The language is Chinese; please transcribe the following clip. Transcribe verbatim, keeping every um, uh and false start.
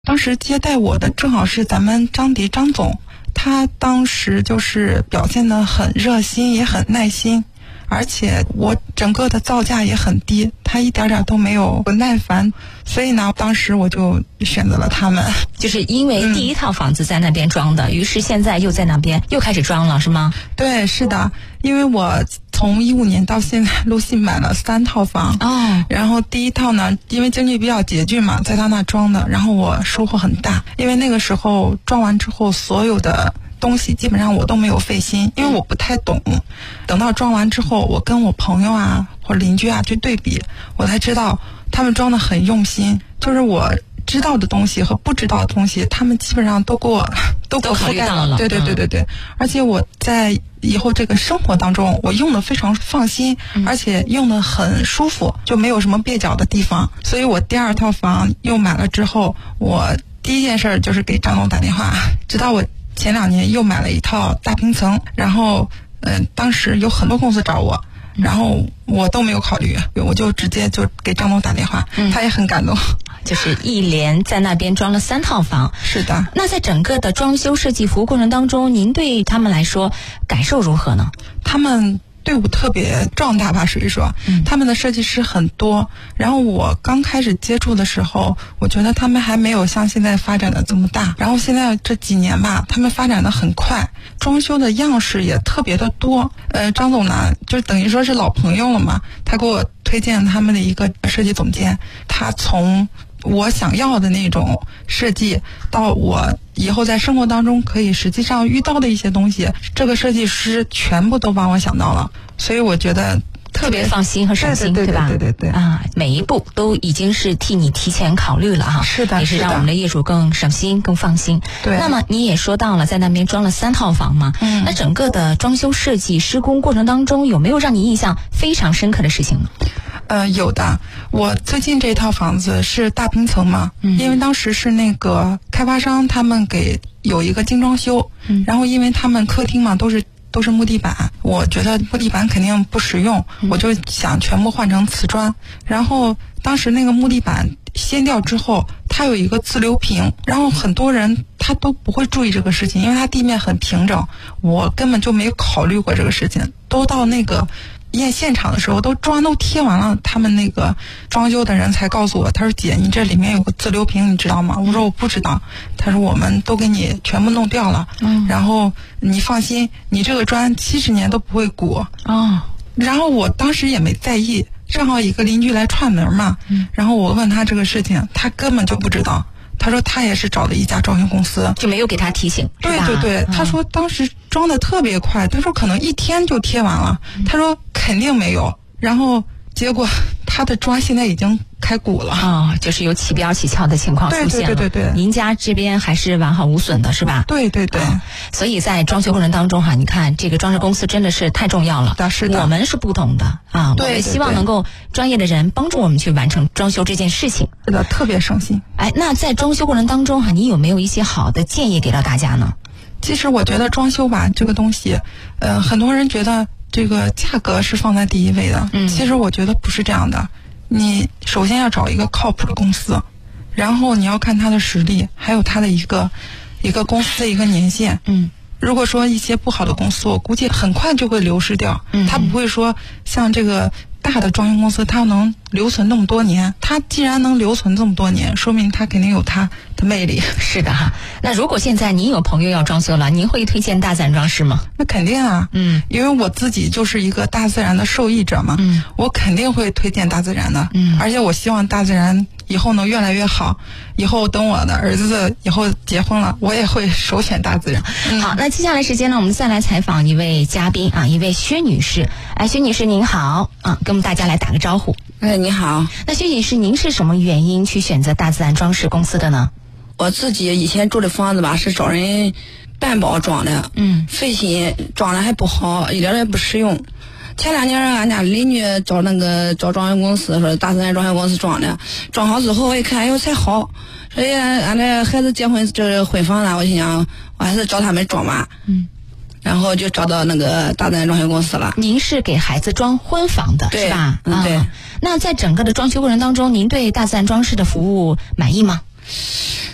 当时接待我的正好是咱们张迪张总，他当时就是表现得很热心，也很耐心，而且我整个的造价也很低，他一点点都没有不耐烦，所以呢，当时我就选择了他们。 就是因为第一套房子在那边装的，嗯、于是现在又在那边又开始装了，是吗？ 对，是的，因为我从一五年到现在，陆续买了三套房。 哦， 然后第一套呢，因为经济比较拮据嘛，在他那装的，然后我收获很大，因为那个时候装完之后，所有的东西基本上我都没有费心，因为我不太懂。等到装完之后，我跟我朋友啊或者邻居啊去对比，我才知道他们装的很用心，就是我知道的东西和不知道的东西，他们基本上都给我都给我覆盖了。对对对对对，嗯、而且我在以后这个生活当中，我用的非常放心，嗯、而且用的很舒服，就没有什么蹩脚的地方。所以我第二套房又买了之后，我第一件事就是给张总打电话，直到我前两年又买了一套大平层，然后嗯、呃，当时有很多公司找我。然后我都没有考虑，我就直接就给张总打电话，嗯、他也很感动。 就是一连在那边装了三套房。 是的。 那在整个的装修设计服务过程当中，您对他们来说感受如何呢？ 他们队伍特别壮大吧，属于说，嗯、他们的设计师很多。然后我刚开始接触的时候，我觉得他们还没有像现在发展的这么大。然后现在这几年吧，他们发展的很快，装修的样式也特别的多。呃，张总呢，就等于说是老朋友了嘛，他给我推荐他们的一个设计总监，他从我想要的那种设计到我以后在生活当中可以实际上遇到的一些东西，这个设计师全部都帮我想到了，所以我觉得特别放心和省心， 对吧？ 对对对对啊，每一步都已经是替你提前考虑了哈。 是的， 也是让我们的业主更省心、更放心。 对。 那么你也说到了，在那边装了三套房嘛，嗯，那整个的装修设计施工过程当中，有没有让你印象非常深刻的事情呢？ 呃，有的。我最近这套房子是大平层嘛，嗯、因为当时是那个开发商他们给有一个精装修，嗯、然后因为他们客厅嘛都是都是木地板，我觉得木地板肯定不实用，嗯、我就想全部换成瓷砖。然后当时那个木地板掀掉之后，它有一个自流平，然后很多人他都不会注意这个事情，因为它地面很平整，我根本就没有考虑过这个事情。都到那个验现场的时候，都砖都贴完了，他们那个装修的人才告诉我，他说姐，你这里面有个自流平，你知道吗？我说我不知道。他说我们都给你全部弄掉了，嗯，然后你放心，你这个砖七十年都不会鼓。 哦， 然后我当时也没在意，正好一个邻居来串门嘛，嗯，然后我问他这个事情，他根本就不知道。他说他也是找的一家装修公司， 就没有给他提醒。 对对对，嗯、他说当时装的特别快，他说可能一天就贴完了，嗯、他说肯定没有。然后结果他的砖现在已经开鼓了啊、哦，就是有起标起翘的情况出现了。 对对对对对， 您家这边还是完好无损的，是吧？ 对对对、 哦。所以在装修过程当中哈，你看这个装饰公司真的是太重要了。 是的， 我们是不懂的啊， 对对对， 我们希望能够专业的人帮助我们去完成装修这件事情。 是的，特别省心。 哎，那在装修过程当中哈，你有没有一些好的建议给到大家呢？ 其实我觉得装修吧这个东西，呃，很多人觉得这个价格是放在第一位的，嗯，其实我觉得不是这样的。你首先要找一个靠谱的公司，然后你要看他的实力，还有他的一个一个公司的一个年限。嗯，如果说一些不好的公司，我估计很快就会流失掉。嗯，他不会说像这个大的装修公司，它能留存那么多年。它既然能留存这么多年，说明它肯定有它的魅力。 是的哈。那如果现在您有朋友要装修了，您会推荐大自然装饰吗？ 那肯定啊，嗯，因为我自己就是一个大自然的受益者嘛，嗯，我肯定会推荐大自然的，嗯，而且我希望大自然以后能越来越好。以后等我的儿子以后结婚了，我也会首选大自然。 嗯、好，那接下来时间呢，我们再来采访一位嘉宾啊，一位薛女士。哎，薛女士您好啊，跟我们大家来打个招呼。 哎，你好。 那薛女士，您是什么原因去选择大自然装饰公司的呢？ 我自己以前住的房子吧，是找人半包装的，嗯，费心，装的还不好，一点也不实用。前两年俺家邻居找那个找装修公司，说大自然装修公司装的，装好之后我一看，哎呦才好。所以俺这孩子结婚这婚房呢，我心想我还是找他们装吧，嗯，然后就找到那个大自然装修公司了。 您是给孩子装婚房的是吧？ 嗯，对。 啊，那在整个的装修过程当中，您对大自然装饰的服务满意吗？